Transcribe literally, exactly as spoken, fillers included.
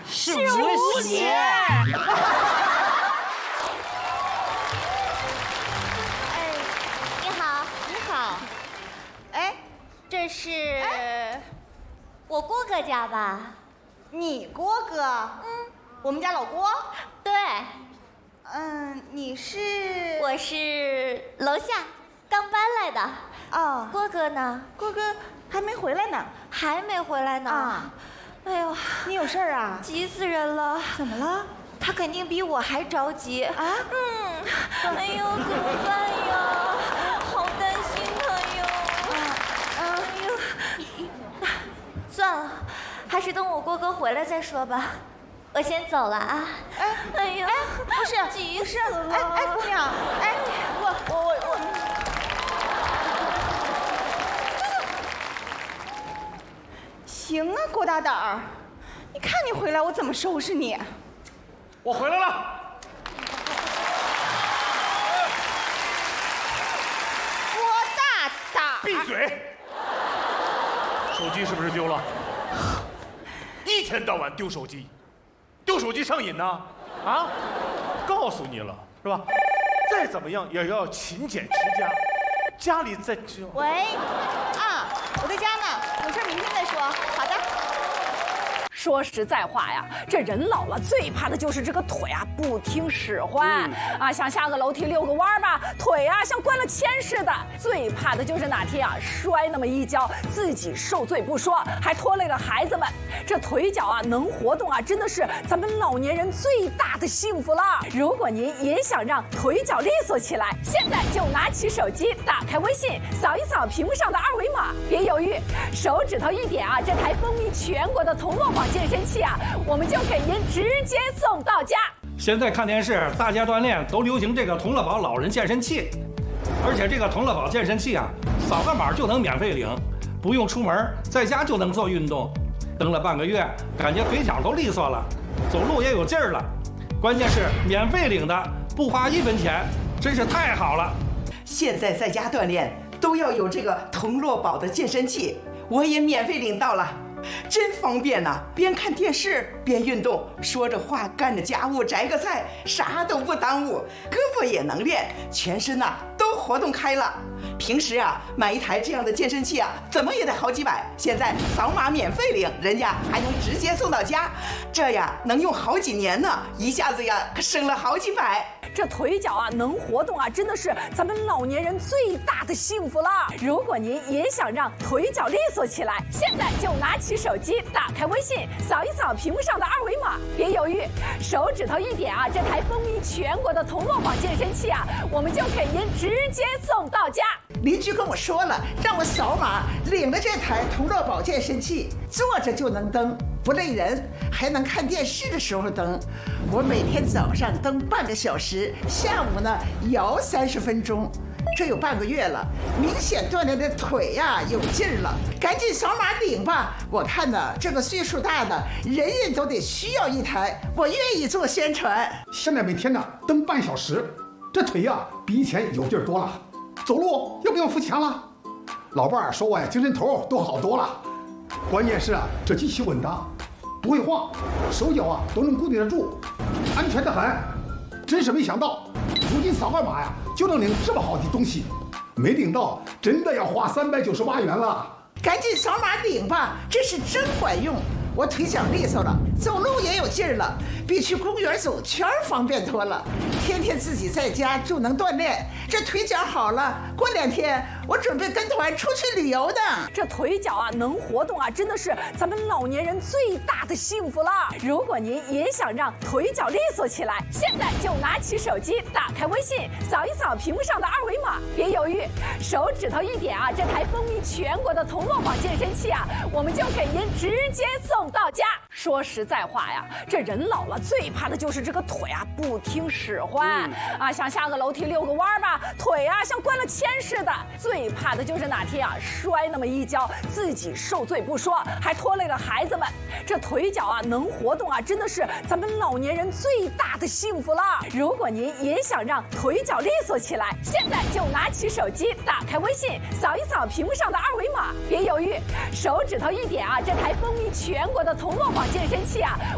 是吴邪。哎， 你好， 你好。哎， 这是、 哎、 我郭哥家吧？ 你郭哥？嗯，我们家老郭。 对。 嗯，你是？ 我是楼下刚搬来的。 哦。 郭哥呢？ 郭哥还没回来呢。 还没回来呢。 啊。 哎呦， 你有事儿啊？ 急死人了！ 怎么了？ 他肯定比我还着急啊！ 嗯，哎呦，怎么办呀？好担心他哟！啊啊！哎呦，算了，还是等我郭哥回来再说吧。我先走了啊！ 哎哎呦， 哎，不是， 急死了！ 哎哎，姑娘，哎，我我我我，行啊，郭大胆儿，你看你回来，我怎么收拾你？ 我回来了。 郭大胆儿， 闭嘴！手机是不是丢了？一天到晚丢手机。丢手机上瘾呢？啊！告诉你了是吧？再怎么样也要勤俭持家，家里再就…… 喂，啊，我在家呢，有事明天再说。好的。 说实在话呀，这人老了最怕的就是这个腿啊不听使唤、嗯、啊，想下个楼梯遛个弯吧，腿啊像灌了铅似的。最怕的就是哪天啊摔那么一跤，自己受罪不说，还拖累了孩子们。这腿脚啊能活动啊，真的是咱们老年人最大的幸福了。如果您也想让腿脚利索起来，现在就拿起手机，打开微信，扫一扫屏幕上的二维码，别犹豫，手指头一点啊，这台风靡全国的同乐宝健身器啊，我们就给您直接送到家。 现在看电视，大家锻炼都流行这个同乐宝老人健身器，而且这个同乐宝健身器啊，扫个码就能免费领，不用出门，在家就能做运动。蹬了半个月，感觉腿脚都利索了，走路也有劲儿了。关键是免费领的，不花一分钱，真是太好了。 现在在家锻炼都要有这个同乐宝的健身器，我也免费领到了。真方便呐、啊！边看电视边运动，说着话干着家务，摘个菜，啥都不耽误，胳膊也能练，全身呐、啊、都活动开了。平时啊买一台这样的健身器啊，怎么也得好几百，现在扫码免费领，人家还能直接送到家，这呀能用好几年呢，一下子呀可省了好几百。 这腿脚啊能活动啊，真的是咱们老年人最大的幸福了。如果您也想让腿脚利索起来，现在就拿起手机，打开微信，扫一扫屏幕上的二维码，别犹豫，手指头一点啊，这台风靡全国的同乐宝健身器啊，我们就给您直接送到家。 邻居跟我说了，让我扫码领了这台同乐宝健身器，坐着就能蹬，不累人，还能看电视的时候蹬。我每天早上蹬半个小时，下午呢摇三十分钟，这有半个月了，明显锻炼的腿呀、啊、有劲儿了。赶紧扫码领吧！我看呢，这个岁数大的人人都得需要一台，我愿意做宣传。 现在每天呢蹬半小时，这腿呀、啊、比以前有劲儿多了。走路又不用付钱了，老伴儿说我呀精神头都好多了。关键是啊，这机器稳当，不会晃，手脚啊都能固定得住，安全得很。真是没想到，如今扫个码呀就能领这么好的东西，没领到真的要花三百九十八元了。 赶紧扫码领吧，这是真管用。我腿脚利索了，走路也有劲儿了，比去公园走圈方便多了。天天自己在家就能锻炼，这腿脚好了，过两天我准备跟团出去旅游的。 这腿脚啊能活动啊，真的是咱们老年人最大的幸福了。如果您也想让腿脚利索起来，现在就拿起手机，打开微信，扫一扫屏幕上的二维码，别犹豫，手指头一点啊，这台风靡全国的同乐宝健身器啊，我们就给您直接送到家。说实在话呀，这人老了最怕的就是这个腿啊不听使唤、嗯、啊，想下个楼梯遛个弯吧，腿啊像灌了铅似的。最怕的就是哪天啊摔那么一跤，自己受罪不说，还拖累了孩子们。这腿脚啊能活动啊，真的是咱们老年人最大的幸福了。如果您也想让腿脚利索起来，现在就拿起手机，打开微信，扫一扫屏幕上的二维码，别犹豫，手指头一点啊，这台风靡全国的同乐宝健身器啊。